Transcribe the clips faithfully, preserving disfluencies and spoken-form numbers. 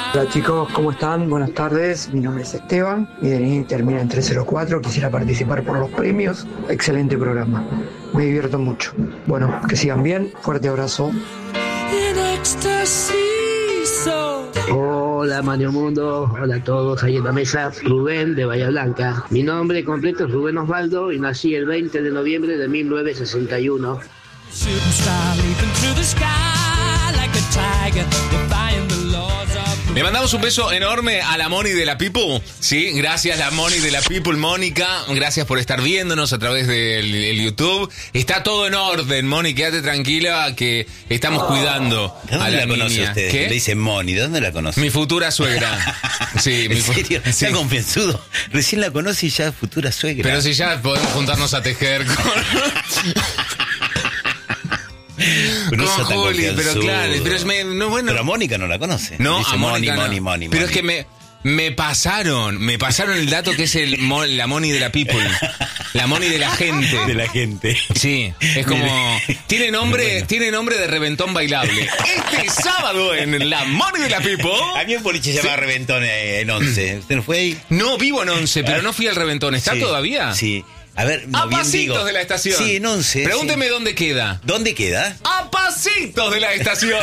Hola chicos, ¿cómo están? Buenas tardes, mi nombre es Esteban, mi D N I termina en trescientos cuatro, quisiera participar por los premios, excelente programa, me divierto mucho. Bueno, que sigan bien, fuerte abrazo. Hola Mario Mundo, hola a todos ahí en la mesa, Rubén de Bahía Blanca. Mi nombre completo es Rubén Osvaldo y nací el veinte de noviembre de mil novecientos sesenta y uno. Le mandamos un beso enorme a la Moni de la People. Sí, gracias la Moni de la People, Mónica. Gracias por estar viéndonos a través del el YouTube. Está todo en orden, Moni, quédate tranquila que estamos cuidando ¿De dónde a la, la conoce niña. usted? ¿Qué? Le dice Moni, ¿de dónde la conoce? Mi futura suegra. Sí, ¿En mi fu- serio? sí. Está confianzudo. Recién la conoce y ya futura suegra. Pero si ya podemos juntarnos a tejer con... Pero no con sea tan Juli, pero confianzudo. claro, pero es me, no, bueno. Pero a Mónica no la conoce. No, Dice a Mónica Moni, no. Moni, Moni, Pero Moni. es que me, me pasaron, me pasaron el dato que es el mo- la Moni de la People. La Moni de la gente. De la gente. Sí, es como... Tiene nombre, Bueno. tiene nombre de reventón bailable. Este sábado en la Moni de la People... A mí un boliche se llama Reventón eh, en once. ¿Usted no fue ahí? No, vivo en once, pero no fui al reventón. ¿Está Sí, todavía? Sí. A ver, no, A bien pasitos digo. de la estación. Sí, en once. Pregúnteme sí. dónde queda. ¿Dónde queda? A pasitos de la estación.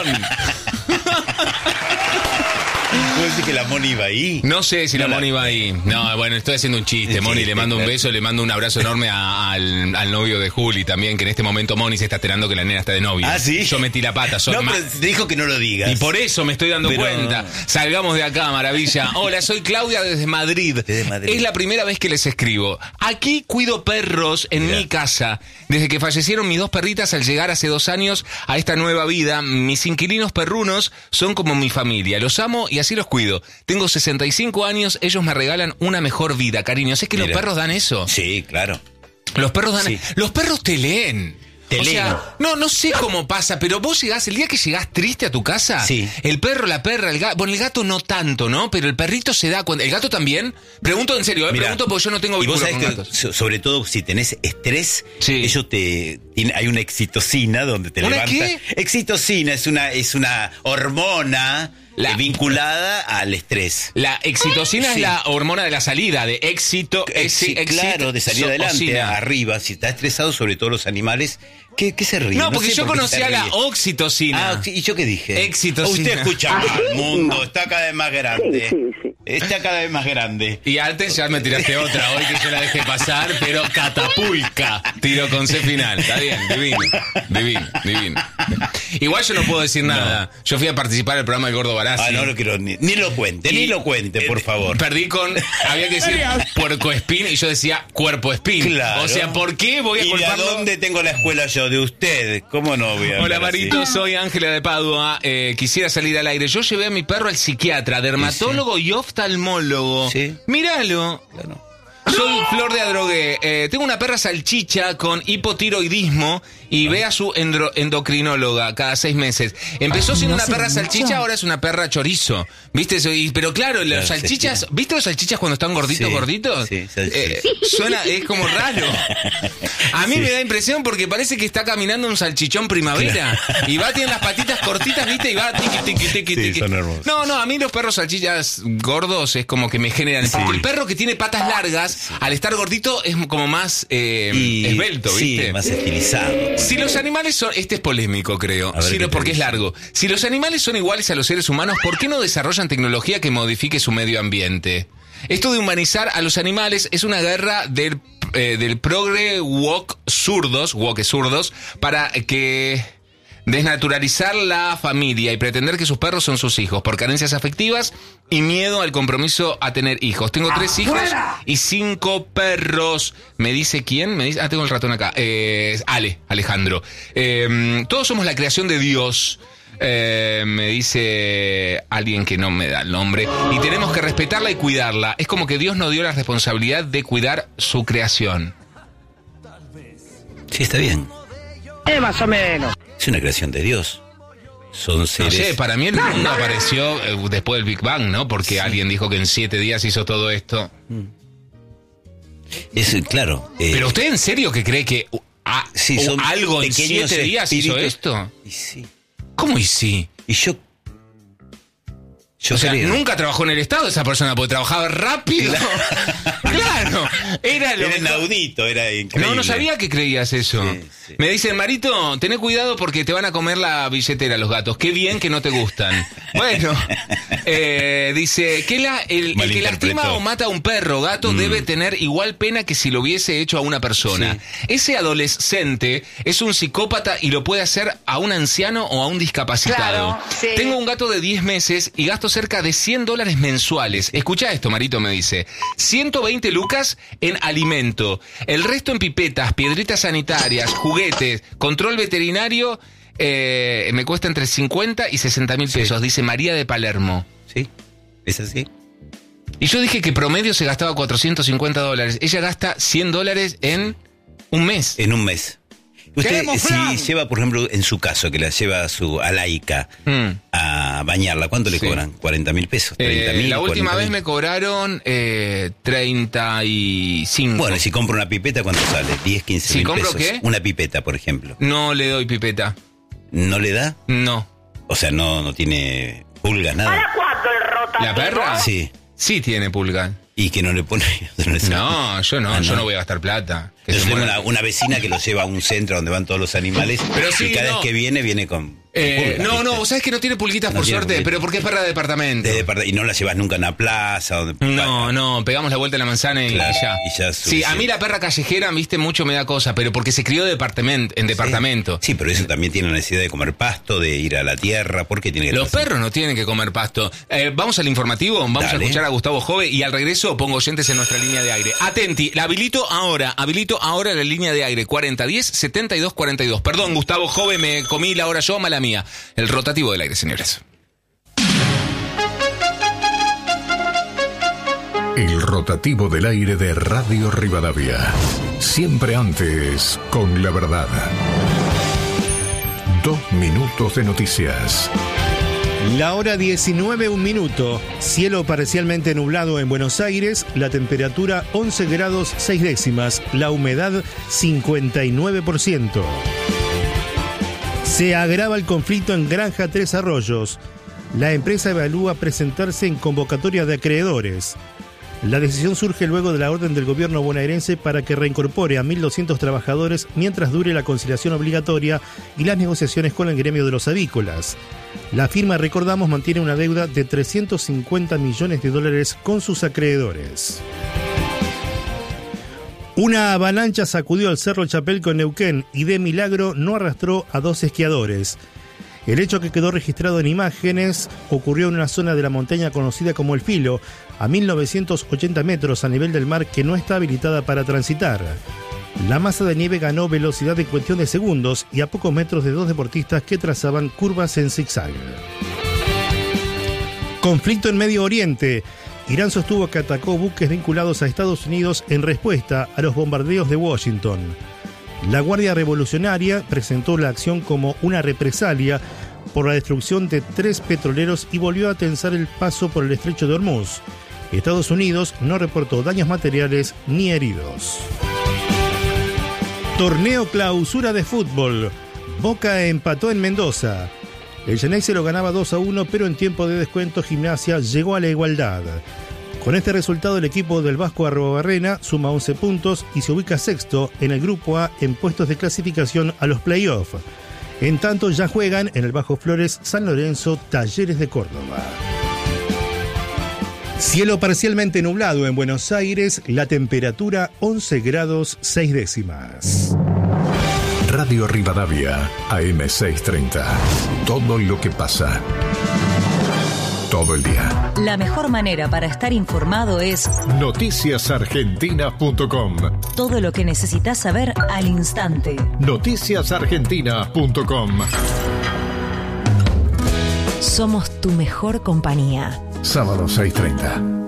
¿Puedo decir que la Moni iba ahí? No sé si No la la- Moni va ahí. No, bueno, estoy haciendo un chiste, Un Moni. chiste, Le mando un claro. beso, le mando un abrazo enorme a- al, al novio de Juli también, que en este momento Moni se está enterando que la nena está de novio. ¿Ah, sí? Yo metí la pata. Son No, ma- pero te dijo que no lo digas. Y por eso me estoy dando Pero- cuenta. Salgamos de acá, maravilla. Hola, soy Claudia desde Madrid. Desde Madrid. Es la primera vez que les escribo. Aquí cuido perros en Mirá. mi casa. Desde que fallecieron mis dos perritas al llegar hace dos años a esta nueva vida, mis inquilinos perrunos son como mi familia. Los amo y así los cuido. Tengo sesenta y cinco años, ellos me regalan una mejor vida, cariño. ¿Es que los Mira. perros dan eso? Sí, claro. Los perros dan... Sí. Los perros te leen. Te o leen. sea, no, no sé cómo pasa, pero vos llegás, el día que llegás triste a tu casa, Sí. el perro, la perra, el gato, bueno, el gato no tanto, ¿no? Pero el perrito se da cuenta. ¿El gato también? Pregunto en serio, ¿eh? Mirá, Pregunto porque yo no tengo y vos vínculo sabés con que, gatos. so- sobre todo si tenés estrés, Sí. ellos te tiene- hay una excitocina donde te ¿Una levanta. qué? Excitocina es una es una hormona La- eh, vinculada al estrés. La excitocina Sí. es la hormona de la salida, de éxito, Exi- exi- claro, de salir adelante, exitocina. arriba. Si está estresado, sobre todo los animales, ¿qué, qué se ríe? No, porque sé yo por qué conocía se la ríe. oxitocina. Ah, ¿y yo qué dije? Excitocina. Usted escucha mal, el mundo está cada vez más grande. Sí, sí, sí. Está cada vez más grande. Y antes ya me tiraste otra, hoy que yo la dejé pasar, pero catapulca. Tiro con C final. Está bien, divino. Divino, divino. Igual yo no puedo decir nada. Yo fui a participar del programa del Gordo Barassi. Ah, no lo quiero ni, ni lo cuente, Y- ni lo cuente, por eh, favor. Perdí con. Había que decir puerco espín y yo decía cuerpo espín. Claro. O sea, ¿por qué voy a ¿Y de culparlo? dónde tengo la escuela yo? ¿De usted? ¿Cómo no voy a Hola hablar así? Marito, soy Ángela de Padua. Eh, quisiera salir al aire. Yo llevé a mi perro al psiquiatra, dermatólogo y oftalmólogo. Sí. Míralo. Claro. Soy Flor de Adrogué. Eh, tengo una perra salchicha con hipotiroidismo y ve a su endro- endocrinóloga cada seis meses. Empezó siendo una perra salchicha, ahora es una perra chorizo. ¿Viste? eso? Y- pero claro, los Claro, salchichas, sí. ¿viste los salchichas cuando están gorditos, Sí, gorditos? sí, salchicha. Eh, suena, es como raro. A mí Sí. me da impresión porque parece que está caminando un salchichón primavera. Y va, tiene las patitas cortitas, ¿viste? Y va tiqui, tiqui, tiqui, Sí, tiqui. son hermosos. No, no, a mí los perros salchichas gordos es como que me generan. Porque el perro que tiene patas largas, al estar gordito, es como más eh, Y- esbelto, ¿viste? Sí, más estilizado. Si los animales son... Este es polémico, creo. A ver Sí, qué no, te porque es dice. largo. Si los animales son iguales a los seres humanos, ¿por qué no desarrollan tecnología que modifique su medio ambiente? Esto de humanizar a los animales es una guerra del, eh, del progre woke zurdos, woke zurdos, para que... desnaturalizar la familia y pretender que sus perros son sus hijos por carencias afectivas y miedo al compromiso a tener hijos. Tengo tres hijos y cinco perros. ¿Me dice quién? Me dice, ah, tengo el ratón acá. Eh, Ale, Alejandro. Eh, todos somos la creación de Dios. Eh, me dice alguien que no me da el nombre. Y tenemos que respetarla y cuidarla. Es como que Dios nos dio la responsabilidad de cuidar su creación. Sí, está bien. Eh, más o menos. Es una creación de Dios. Son No seres... sé, para mí el mundo apareció eh, después del Big Bang, ¿no? Porque alguien dijo que en siete días hizo todo esto. Es, claro. eh, ¿Pero usted en serio que cree que uh, ah, sí, o son algo en pequeños siete días hizo espíritus. esto? Y sí. ¿Cómo y sí? Y yo... Yo o sea, creo. nunca trabajó en el Estado esa persona, porque trabajaba rápido. Claro, era lo Era mejor. inaudito, era increíble. No, no sabía que creías eso. Sí, sí. Me dicen, Marito, tené cuidado porque te van a comer la billetera los gatos. Qué bien que no te gustan. Bueno, eh, dice, que la, el, el que Malinterpretó. lastima o mata a un perro gato Mm. debe tener igual pena que si lo hubiese hecho a una persona. Sí. Ese adolescente es un psicópata y lo puede hacer a un anciano o a un discapacitado. Claro, sí. Tengo un gato de diez meses y gasto cerca de cien dólares mensuales. Escucha esto, Marito, me dice. ciento veinte lucas en alimento. El resto en pipetas, piedritas sanitarias, juguetes, control veterinario. Eh, me cuesta entre cincuenta y sesenta mil pesos, dice María de Palermo. Sí, es así. Y yo dije que promedio se gastaba cuatrocientos cincuenta dólares. Ella gasta cien dólares en un mes. En un mes. Usted, ¡Queremos si plan! lleva, por ejemplo, en su caso, que la lleva a su a laica Mm. a bañarla, ¿cuánto le Sí. cobran? ¿cuarenta mil pesos? ¿treinta Eh, mil? la última cuarenta vez mil. me cobraron eh, treinta y cinco. Bueno, si compro una pipeta, ¿cuánto sale? diez, quince ¿Si mil compro pesos. qué? Una pipeta, por ejemplo. No le doy pipeta. ¿No le da? No. O sea, no, no tiene pulgas, nada. ¿Para cuándo el rotativo? ¿La perra? Sí. Sí tiene pulga. Y que no le pone... No, yo no, Ah, yo no. no voy a gastar plata. Que Yo se tengo muera. una, una vecina que lo lleva a un centro donde van todos los animales. Pero sí, y cada no. vez que viene, viene con... Eh, pulgas, no, ¿viste? no, ¿sabes que no tiene pulguitas No por tiene suerte? pulguitas. Pero porque es perra de departamento. De depart- y no la llevas nunca a una plaza. Donde, No, no, pegamos la vuelta a la manzana y, Claro, y ya. y ya es Sí, a mí suficiente. la perra callejera, viste, mucho me da cosa, pero porque se crió de departamento, en departamento. Sí, pero eso también tiene la necesidad de comer pasto, de ir a la tierra. ¿Por qué tiene que Los pasar? perros no tienen que comer pasto. Eh, vamos al informativo, vamos Dale. a escuchar a Gustavo Jove y al regreso pongo oyentes en nuestra línea de aire. Atenti, la habilito ahora, habilito ahora la línea de aire cuarenta diez setenta y dos cuarenta y dos. Perdón, Gustavo Jove, me comí la hora yo, mala mía. El rotativo del aire, señores. El rotativo del aire de Radio Rivadavia. Siempre antes con la verdad. Dos minutos de noticias. La hora diecinueve, un minuto. Cielo parcialmente nublado en Buenos Aires. La temperatura once grados seis décimas. La humedad cincuenta y nueve por ciento. Se agrava el conflicto en Granja Tres Arroyos. La empresa evalúa presentarse en convocatoria de acreedores. La decisión surge luego de la orden del gobierno bonaerense para que reincorpore a mil doscientos trabajadores mientras dure la conciliación obligatoria y las negociaciones con el gremio de los avícolas. La firma, recordamos, mantiene una deuda de trescientos cincuenta millones de dólares con sus acreedores. Una avalancha sacudió el Cerro Chapelco en Neuquén y de milagro no arrastró a dos esquiadores. El hecho, que quedó registrado en imágenes, ocurrió en una zona de la montaña conocida como El Filo, a mil novecientos ochenta metros a nivel del mar, que no está habilitada para transitar. La masa de nieve ganó velocidad en cuestión de segundos y a pocos metros de dos deportistas que trazaban curvas en zigzag. Conflicto en Medio Oriente. Irán sostuvo que atacó buques vinculados a Estados Unidos en respuesta a los bombardeos de Washington. La Guardia Revolucionaria presentó la acción como una represalia por la destrucción de tres petroleros y volvió a tensar el paso por el estrecho de Hormuz. Estados Unidos no reportó daños materiales ni heridos. Torneo Clausura de fútbol. Boca empató en Mendoza. El Xeneize se lo ganaba dos a uno, pero en tiempo de descuento Gimnasia llegó a la igualdad. Con este resultado, el equipo del Vasco Arrobarrena suma once puntos y se ubica sexto en el Grupo A en puestos de clasificación a los play-off. En tanto, ya juegan en el Bajo Flores, San Lorenzo, Talleres de Córdoba. Cielo parcialmente nublado en Buenos Aires, la temperatura once grados seis décimas. Radio Rivadavia, A M seiscientos treinta. Todo lo que pasa. Todo el día. La mejor manera para estar informado es noticias argentinas punto com. todo lo que necesitas saber al instante. noticias argentinas punto com. Somos tu mejor compañía. Sábado seis treinta.